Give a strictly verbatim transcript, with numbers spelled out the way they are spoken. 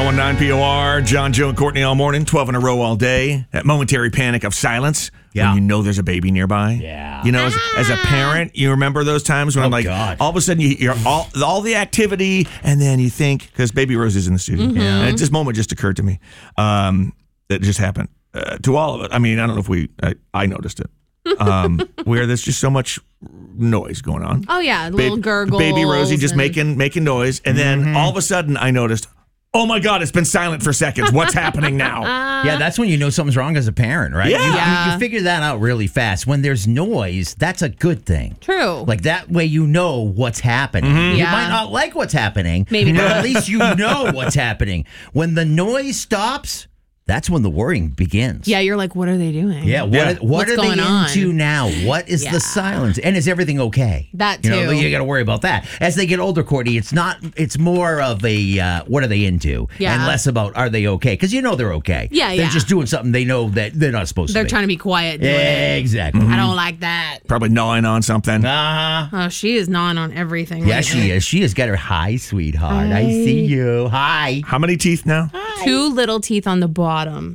one nine P O R, John, Joe, and Courtney all morning, twelve in a row all day. That momentary panic of silence Yeah. when you know there's a baby nearby. Yeah. You know, as, as a parent, you remember those times when Oh, like God. all of a sudden you hear all, all the activity and then you think, because baby Rose is in the studio. Mm-hmm. And this moment just occurred to me. Um, that just happened uh, to all of it. I mean, I don't know if we, I, I noticed it. Um, where there's just so much noise going on. Oh yeah, little Ba- gurgles. Baby Rosie just and- making making noise, and then Mm-hmm. all of a sudden I noticed, oh my God, it's been silent for seconds. What's happening now? Yeah, that's when you know something's wrong as a parent, right? Yeah. You, you- Yeah. you figure that out really fast. When there's noise, that's a good thing. True. Like that way you know what's happening. You Yeah. might not like what's happening, Maybe but not. at least you know what's happening. When the noise stops, that's when the worrying begins. Yeah, you're like, what are they doing? Yeah, what, Yeah. what What's are going they on? into now? What is Yeah. the silence? And is everything okay? That You know, too. you got to worry about that. As they get older, Courtney, it's not. It's more of a uh, what are they into, Yeah. and less about are they okay? Because you know they're okay. Yeah, They're yeah. just doing something they know that they're not supposed They're to. be. trying to be quiet. doing Yeah, it. exactly. I don't like that. Probably gnawing on something. Uh-huh. Oh, she is gnawing on everything. Yeah, lately. she is. She has got her hi, sweetheart. I see you. Hi. How many teeth now? Two little teeth on the bottom.